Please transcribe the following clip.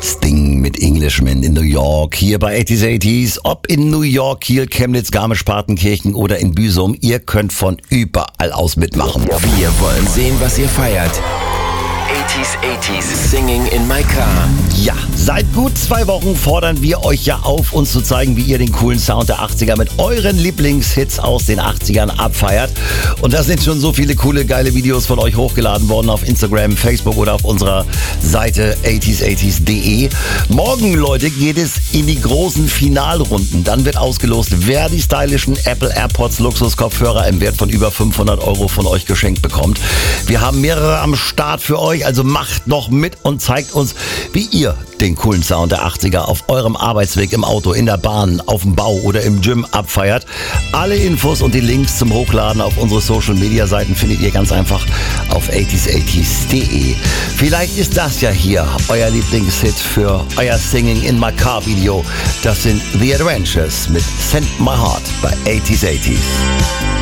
Sting mit Englishman in New York, hier bei 80s. Ob in New York, Kiel, Chemnitz, Garmisch-Partenkirchen oder in Büsum, ihr könnt von überall aus mitmachen. Wir wollen sehen, was ihr feiert. 80s, Singing in my car. Ja, seit gut 2 Wochen fordern wir euch ja auf, uns zu zeigen, wie ihr den coolen Sound der 80er mit euren Lieblingshits aus den 80ern abfeiert. Und da sind schon so viele coole, geile Videos von euch hochgeladen worden auf Instagram, Facebook oder auf unserer Seite 80s80s.de. Morgen, Leute, geht es in die großen Finalrunden. Dann wird ausgelost, wer die stylischen Apple AirPods Luxuskopfhörer im Wert von über 500 € von euch geschenkt bekommt. Wir haben mehrere am Start für euch, also macht noch mit und zeigt uns, wie ihr den coolen Sound der 80er auf eurem Arbeitsweg im Auto, in der Bahn, auf dem Bau oder im Gym abfeiert. Alle Infos und die Links zum Hochladen auf unsere Social-Media-Seiten findet ihr ganz einfach auf 80s80s.de. Vielleicht ist das ja hier euer Lieblingshit für euer Singing in My Car Video. Das sind The Adventures mit Send My Heart bei 80s80s.